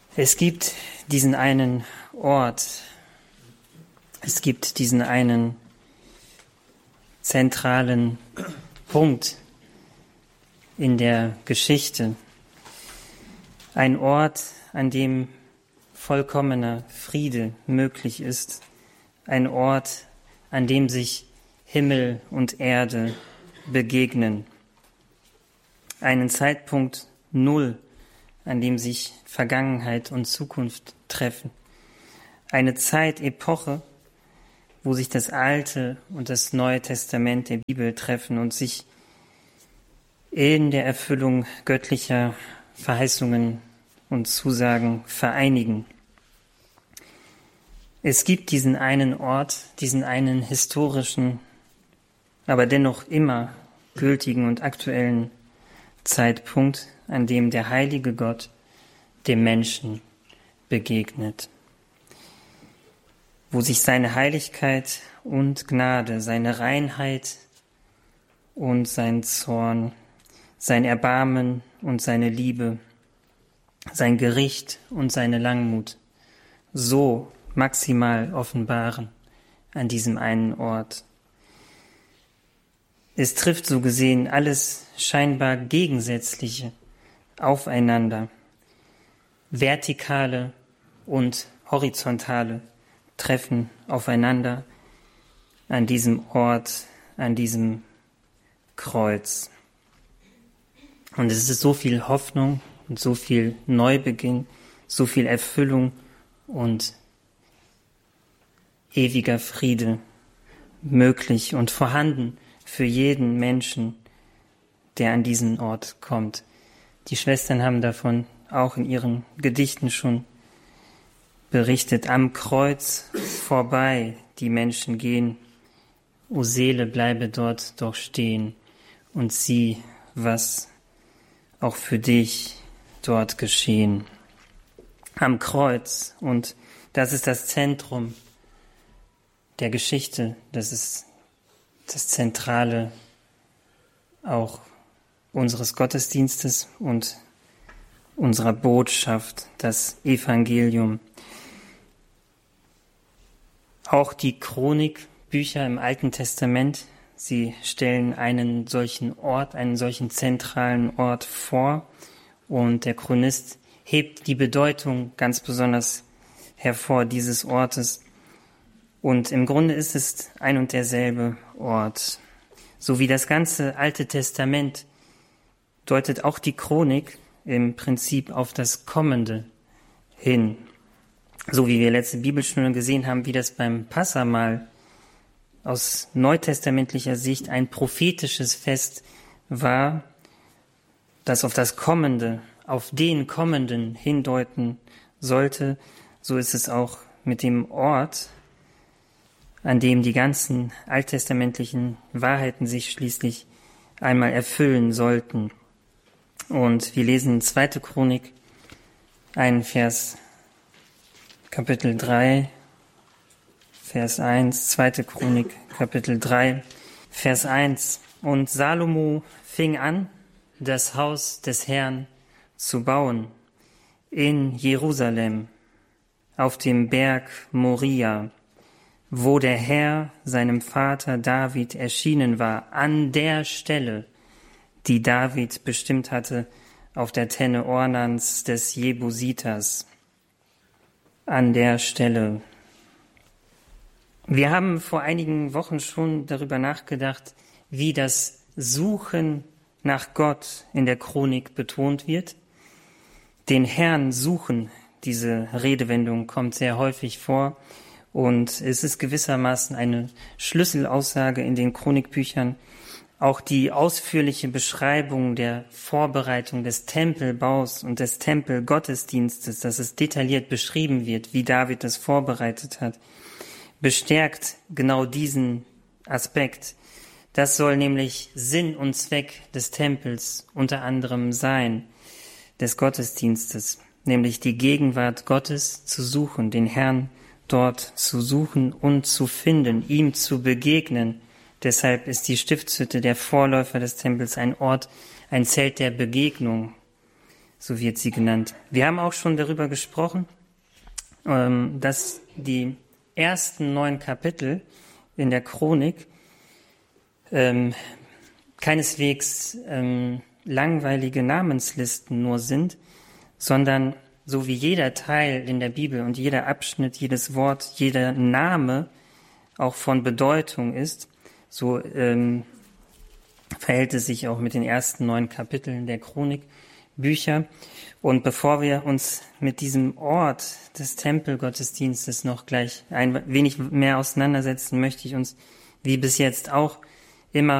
Es gibt diesen einen Ort, es gibt diesen einen zentralen Punkt in der Geschichte, ein Ort, an dem vollkommener Friede möglich ist, ein Ort, an dem sich Himmel und Erde begegnen, einen Zeitpunkt Null, an dem sich Vergangenheit und Zukunft treffen, eine Zeitepoche, wo sich das Alte und das Neue Testament der Bibel treffen und sich in der Erfüllung göttlicher Verheißungen und Zusagen vereinigen. Es gibt diesen einen Ort, diesen einen historischen, aber dennoch immer gültigen und aktuellen Zeitpunkt, an dem der heilige Gott dem Menschen begegnet, wo sich seine Heiligkeit und Gnade, seine Reinheit und sein Zorn, sein Erbarmen und seine Liebe, sein Gericht und seine Langmut so maximal offenbaren an diesem einen Ort. Es trifft so gesehen alles scheinbar Gegensätzliche aufeinander, vertikale und horizontale treffen aufeinander an diesem Ort, an diesem Kreuz. Und es ist so viel Hoffnung und so viel Neubeginn, so viel Erfüllung und ewiger Friede möglich und vorhanden für jeden Menschen, der an diesen Ort kommt. Die Schwestern haben davon auch in ihren Gedichten schon berichtet. Am Kreuz vorbei die Menschen gehen, o Seele, bleibe dort doch stehen und sieh, was auch für dich dort geschehen. Am Kreuz, und das ist das Zentrum der Geschichte, das ist das Zentrale auch unseres Gottesdienstes und unserer Botschaft, das Evangelium. Auch die Chronikbücher im Alten Testament, sie stellen einen solchen Ort, einen solchen zentralen Ort vor, und der Chronist hebt die Bedeutung ganz besonders hervor dieses Ortes. Und im Grunde ist es ein und derselbe Ort. So wie das ganze Alte Testament deutet auch die Chronik im Prinzip auf das Kommende hin. So wie wir letzte Bibelstunde gesehen haben, wie das beim Passahmahl aus neutestamentlicher Sicht ein prophetisches Fest war, das auf das Kommende, auf den Kommenden hindeuten sollte, so ist es auch mit dem Ort, an dem die ganzen alttestamentlichen Wahrheiten sich schließlich einmal erfüllen sollten. Und wir lesen in 2. Chronik, einen Vers, Kapitel 3, Vers 1, 2. Chronik, Kapitel 3, Vers 1. Und Salomo fing an, das Haus des Herrn zu bauen in Jerusalem, auf dem Berg Moria, wo der Herr seinem Vater David erschienen war, an der Stelle, die David bestimmt hatte, auf der Tenne Ornans des Jebusiters. An der Stelle. Wir haben vor einigen Wochen schon darüber nachgedacht, wie das Suchen nach Gott in der Chronik betont wird. Den Herrn suchen, diese Redewendung kommt sehr häufig vor. Und es ist gewissermaßen eine Schlüsselaussage in den Chronikbüchern. Auch die ausführliche Beschreibung der Vorbereitung des Tempelbaus und des Tempelgottesdienstes, dass es detailliert beschrieben wird, wie David das vorbereitet hat, bestärkt genau diesen Aspekt. Das soll nämlich Sinn und Zweck des Tempels unter anderem sein, des Gottesdienstes, nämlich die Gegenwart Gottes zu suchen, den Herrn dort zu suchen und zu finden, ihm zu begegnen. Deshalb ist die Stiftshütte, der Vorläufer des Tempels, ein Ort, ein Zelt der Begegnung, so wird sie genannt. Wir haben auch schon darüber gesprochen, dass die ersten 9 Kapitel in der Chronik keineswegs langweilige Namenslisten nur sind, sondern so wie jeder Teil in der Bibel und jeder Abschnitt, jedes Wort, jeder Name auch von Bedeutung ist, so verhält es sich auch mit den ersten 9 Kapiteln der Chronikbücher. Und bevor wir uns mit diesem Ort des Tempelgottesdienstes noch gleich ein wenig mehr auseinandersetzen, möchte ich uns, wie bis jetzt auch, immer